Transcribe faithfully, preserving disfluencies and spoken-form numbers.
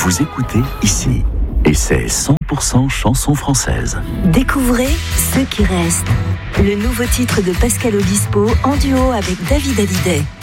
Vous écoutez ici. Et c'est cent pour cent chansons françaises. Découvrez Ceux qui restent. Le nouveau titre de Pascal Obispo en duo avec David Hallyday.